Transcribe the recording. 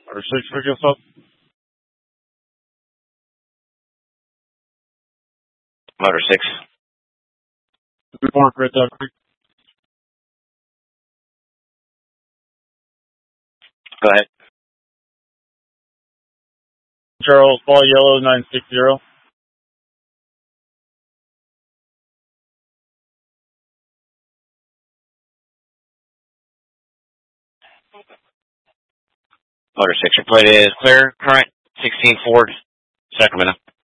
Motor 6, pick us up. Motor 6. Report, Red Duck Creek. Go ahead. Charles, Ball Yellow 960. Motor 6, your plate is clear. Current 16 Ford, Sacramento.